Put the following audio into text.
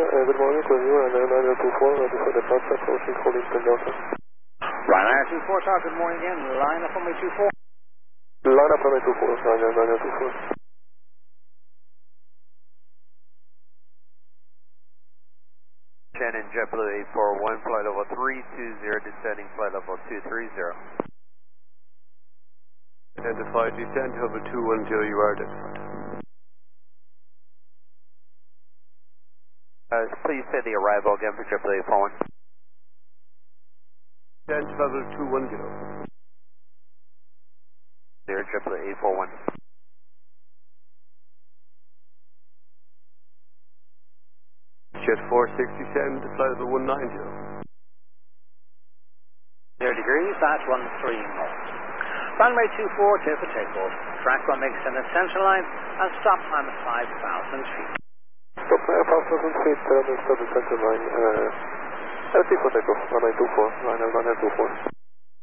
good morning, with you, Ryanair 924, ready for departure, approaching Houston Delta. Ryanair 24, sir, good morning again. Line up on my 24. Line up on my 24, Ryanair 924. Shannon JetBlue 841, flight level 320, descending flight level 230. Identified, descent level 210, you are identified. Please say the arrival again for JetBlue 841. Descent level 210. There, JetBlue 841. Jet 460, to flight level 190. 0 degrees, that's 13 knots. Runway 24, clear for takeoff. Track 1 makes an ascension line and stop time at 5,000 feet. Stop time at 5,000 feet, start the center line. Clear for takeoff, Ryanair 24, Ryanair 924.